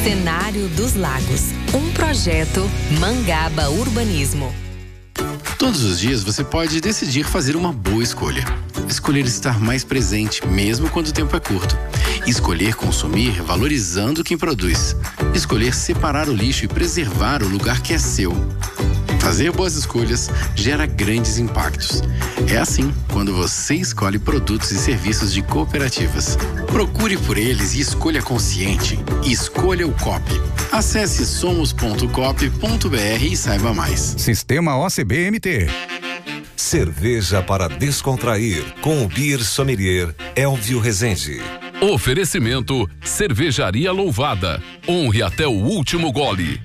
Cenário dos Lagos, um projeto Mangaba Urbanismo. Todos os dias você pode decidir fazer uma boa escolha. Escolher estar mais presente, mesmo quando o tempo é curto. Escolher consumir valorizando quem produz. Escolher separar o lixo e preservar o lugar que é seu. Fazer boas escolhas gera grandes impactos. É assim quando você escolhe produtos e serviços de cooperativas. Procure por eles e escolha consciente. Escolha o Coop. Acesse somos.coop.br e saiba mais. Sistema OCB-MT. Cerveja para descontrair com o Beer Sommelier Elvio Rezende. Oferecimento Cervejaria Louvada. Honre até o último gole.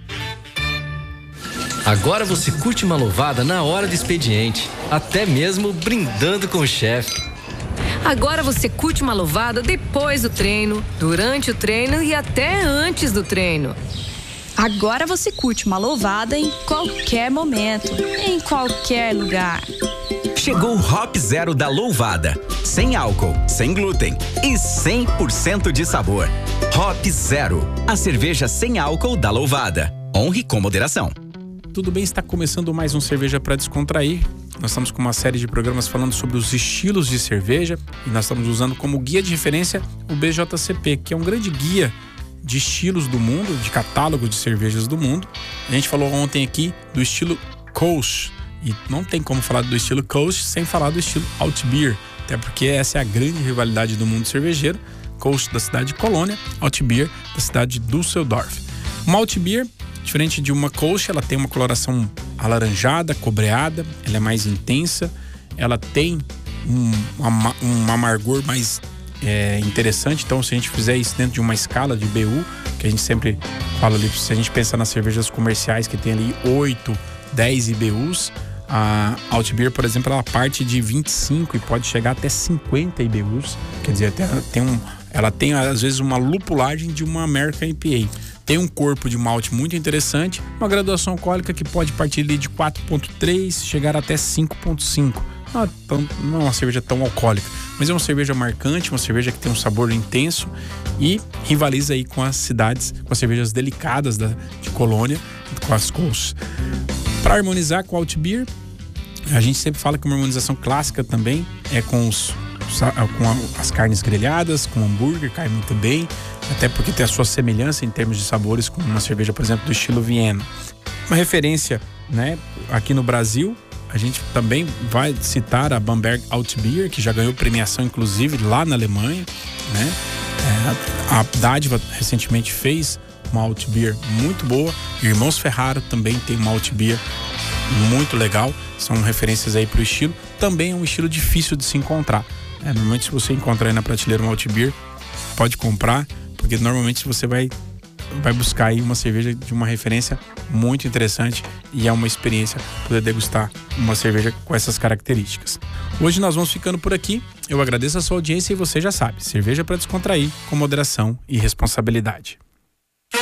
Agora você curte uma louvada na hora do expediente, até mesmo brindando com o chefe. Agora você curte uma louvada depois do treino, durante o treino e até antes do treino. Agora você curte uma louvada em qualquer momento, em qualquer lugar. Chegou o Hop Zero da Louvada. Sem álcool, sem glúten e 100% de sabor. Hop Zero, a cerveja sem álcool da Louvada. Honre com moderação. Tudo bem, está começando mais um Cerveja para Descontrair. Nós estamos com uma série de programas falando sobre os estilos de cerveja e nós estamos usando como guia de referência o BJCP, que é um grande guia de estilos do mundo, de catálogo de cervejas do mundo. A gente falou ontem aqui do estilo Kolsch e não tem como falar do estilo Kolsch sem falar do estilo Altbier, até porque essa é a grande rivalidade do mundo cervejeiro. Kolsch da cidade de Colônia, Altbier da cidade de Düsseldorf. Uma Altbier, diferente de uma Kolsch, ela tem uma coloração alaranjada, cobreada, ela é mais intensa, ela tem um amargor mais interessante. Então, se a gente fizer isso dentro de uma escala de BU, que a gente sempre fala ali, se a gente pensar nas cervejas comerciais que tem ali 8, 10 IBUs, a Altbier, por exemplo, ela parte de 25 e pode chegar até 50 IBUs, quer dizer, ela tem às vezes uma lupulagem de uma American IPA. Tem um corpo de malte muito interessante, uma graduação alcoólica que pode partir ali de 4,3, chegar até 5,5. Não é uma cerveja tão alcoólica, mas é uma cerveja marcante, uma cerveja que tem um sabor intenso e rivaliza aí com as cidades, com as cervejas delicadas de Colônia, com as Kolsch. Para harmonizar com o Altbier, a gente sempre fala que uma harmonização clássica também é com as carnes grelhadas, com hambúrguer, cai muito bem, até porque tem a sua semelhança em termos de sabores com uma cerveja, por exemplo, do estilo Viena. Uma referência, né, aqui no Brasil, a gente também vai citar a Bamberg Altbier, que já ganhou premiação inclusive lá na Alemanha, né? A Dádiva recentemente fez uma Altbier muito boa. Irmãos Ferraro também tem uma Altbier muito legal. São referências aí para o estilo. Também é um estilo difícil de se encontrar. Normalmente, se você encontrar aí na prateleira uma Altbier, pode comprar, porque normalmente você vai buscar aí uma cerveja de uma referência muito interessante e é uma experiência poder degustar uma cerveja com essas características. Hoje nós vamos ficando por aqui. Eu agradeço a sua audiência e você já sabe, cerveja para descontrair com moderação e responsabilidade.